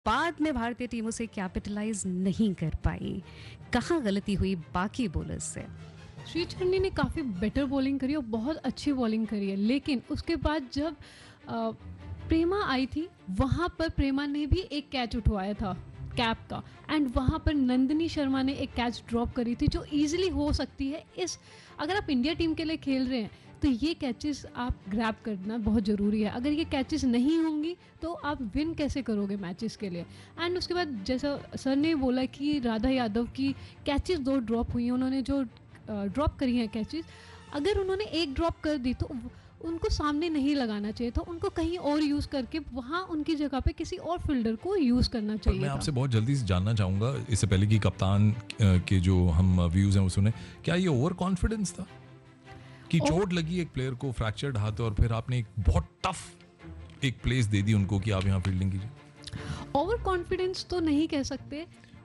बाद में भारतीय टीम उसे कैपिटलाइज नहीं कर पाई। कहाँ गलती हुई बाकी बॉलर्स से? श्रीचरणी ने काफ़ी बेटर बॉलिंग करी और बहुत अच्छी बॉलिंग करी है, लेकिन उसके बाद जब प्रेमा आई थी वहाँ पर प्रेमा ने भी एक कैच उठवाया था कैप का, एंड वहाँ पर नंदिनी शर्मा ने एक कैच ड्रॉप करी थी जो इजीली हो सकती है। अगर आप इंडिया टीम के लिए खेल रहे हैं तो ये कैचेस आप ग्रैब करना बहुत ज़रूरी है। अगर ये कैचेस नहीं होंगी तो आप विन कैसे करोगे मैचेस के लिए। एंड उसके बाद जैसा सर ने बोला कि राधा यादव की कैचेस 2 ड्रॉप हुई हैं, उन्होंने जो ड्रॉप करी हैं कैचेस, अगर उन्होंने एक ड्रॉप कर दी तो उनको सामने नहीं लगाना चाहिए था, उनको कहीं और यूज़ करके वहाँ उनकी जगह पे किसी और फील्डर को यूज़ करना चाहिए। मैं आपसे बहुत जल्दी से जानना चाहूँगा, इससे पहले कि कप्तान के जो हम व्यूज़ हैं वो सुने, क्या ये ओवर कॉन्फिडेंस था कि चोट लगी एक प्लेयर को, फ्रैक्चर्ड हाथ, और फिर आपने एक बहुत टफ एक प्लेस दे दी उनको कि आप यहाँ फील्डिंग कीजिए? ओवर कॉन्फिडेंस तो नहीं कह सकते।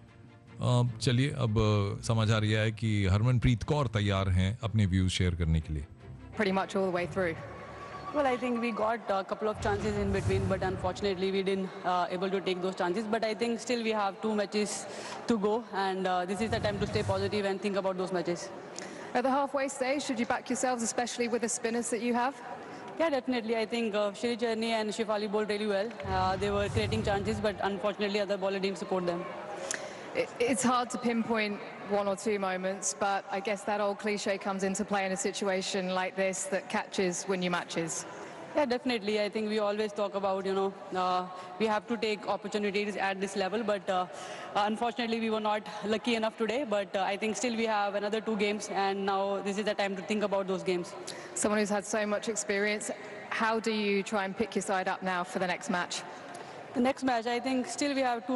चलिए, अब समाचार यह है कि हरमनप्रीत कौर तैयार हैं अपने व्यूज शेयर करने के लिए। Pretty much all the way through. Well, I think we got a couple of chances in between, but unfortunately we didn't able to take those chances. But I think still we have 2 matches to go, and this is the time to stay positive and think about those matches. At the halfway stage, should you back yourselves, especially with the spinners that you have? Yeah, definitely. I think Shri Charni and Shefali bowled really well. They were creating chances, but unfortunately other bowler didn't support them. It's hard to pinpoint 1 or 2 moments, but I guess that old cliche comes into play in a situation like this, that catches win you matches. Yeah, definitely. I think we always talk about, we have to take opportunities at this level, but unfortunately we were not lucky enough today. But I think still we have another 2 games, and now this is the time to think about those games. Someone who's had so much experience, how do you try and pick your side up now for the next match? The next match, I think still we have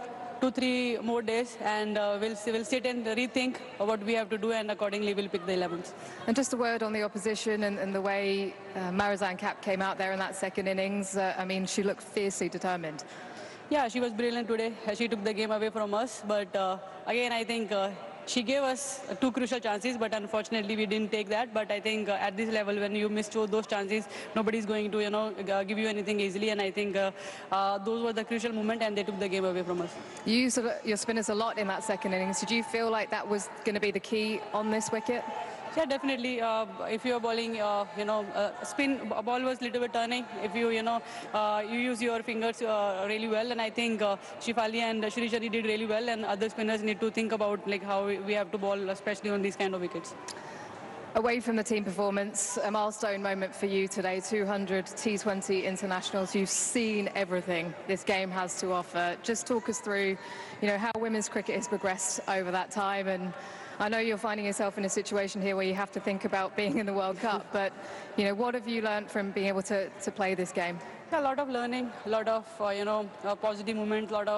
2-3 more days, and we'll sit and rethink what we have to do, and accordingly we'll pick the 11th. And just a word on the opposition and the way Marizanne Kapp came out there in that second innings. I mean, she looked fiercely determined. Yeah, she was brilliant today. She took the game away from us, but again I think she gave us 2 crucial chances, but unfortunately we didn't take that. But I think at this level, when you miss those chances, nobody's going to give you anything easily, and I think those were the crucial moment, and they took the game away from us. You used your spinners a lot in that second innings. Did you feel like that was going to be the key on this wicket? Yeah, definitely. If you are bowling, spin ball was little bit turning. If you you use your fingers really well, and I think Shefali and Shri Charni did really well, and other spinners need to think about like how we have to bowl, especially on these kind of wickets. Away from the team performance, a milestone moment for you today, 200 T20 internationals. You've seen everything this game has to offer. Just talk us through, how women's cricket has progressed over that time. And I know you're finding yourself in a situation here where you have to think about being in the World Cup, but, what have you learned from being able to play this game? A lot of learning, a lot of positive moments, a lot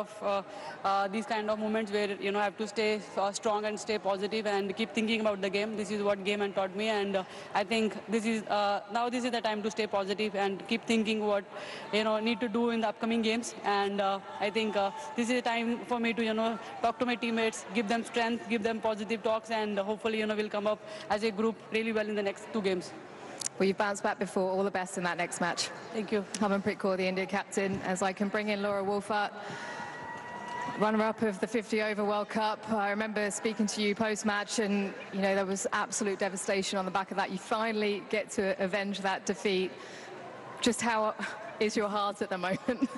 of these kind of moments where have to stay strong and stay positive and keep thinking about the game. This is what game and taught me, and I think this is the time to stay positive and keep thinking what need to do in the upcoming games. And I think this is the time for me to talk to my teammates, give them strength, give them positive talks, and hopefully we'll come up as a group really well in the next 2 games. Well, you've bounced back before. All the best in that next match. Thank you. Harmanpreet Kaur, the India captain, as I can bring in Laura Wolfart, runner-up of the 50-over World Cup. I remember speaking to you post-match, and there was absolute devastation on the back of that. You finally get to avenge that defeat. Just how is your heart at the moment?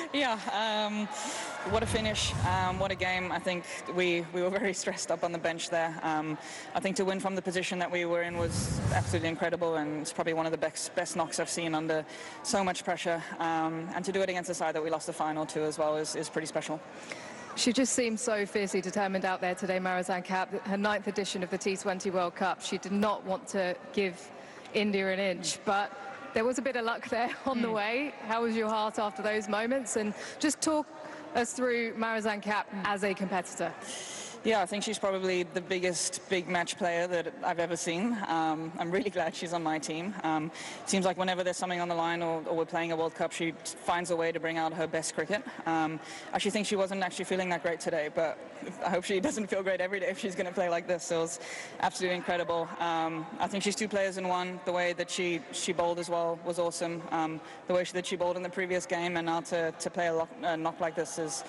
Yeah, what a finish, what a game. I think we were very stressed up on the bench there. I think to win from the position that we were in was absolutely incredible, and it's probably one of the best knocks I've seen under so much pressure. And to do it against the side that we lost the final to as well is pretty special. She just seemed so fiercely determined out there today, Marizanne Kapp. Her 9th edition of the T20 World Cup. She did not want to give India an inch, but there was a bit of luck there on the way. How was your heart after those moments? And just talk us through Marizanne Kapp as a competitor. Yeah, I think she's probably the biggest big match player that I've ever seen. I'm really glad she's on my team. Seems like whenever there's something on the line or we're playing a World Cup, she finds a way to bring out her best cricket. I actually think she wasn't actually feeling that great today, but I hope she doesn't feel great every day if she's going to play like this. So it was absolutely incredible. I think she's 2 players in one. The way that she bowled as well was awesome. The way that she bowled in the previous game, and now to play a knock like this is